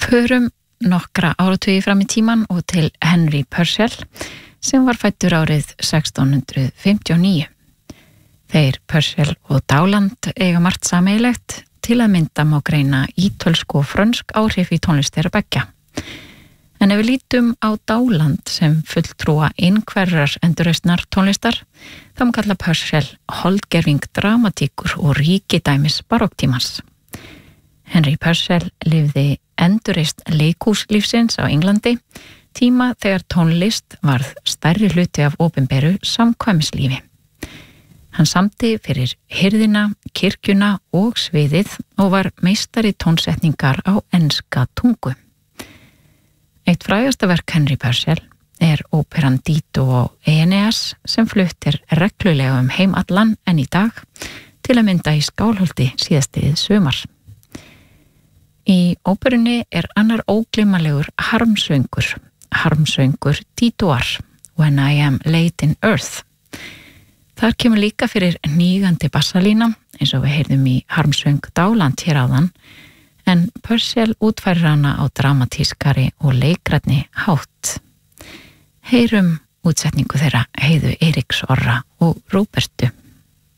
Förum nokkra áratugi fram í tíman og til Henry Purcell sem var fæddur árið 1659. Þeir Purcell og Dowland eiga margt sameiginlegt, til að mynda má greina ítölsk og frönsk áhrif í tónlist þeirra beggja. En ef við lítum á Dowland sem fulltrúa einhverrar endurreisnar tónlistar, þá má kalla Purcell holdgerving dramatíkur og ríkidæmis barokktímans. Henry Purcell lifði endurreist leikhúslífsins á Englandi, tíma þegar tónlist varð stærri hluti af opinberu samkvæmislífi. Hann samdi fyrir hirðina, kirkjuna og sviðið og var meistari tónsetningar á enska tungu. Eitt frægasta verk Henry Purcell óperan Dido og Aeneas sem flutt reglulega heim allan en í dag, til að mynda í Skálholti síðastliðið sumar. Í óperunni annar ógleymanlegur harmsöngur Didoar, When I Am Laid in Earth. Þar kemur líka fyrir hnígandi bassalína, eins og við heyrðum í harmsöng Dowland hér áðan, en Purcell útfærir hana á dramatískari og leikrænni hátt. Heyrum útsetningu þeirra Heiðu Eiríks Orra og Róbertu.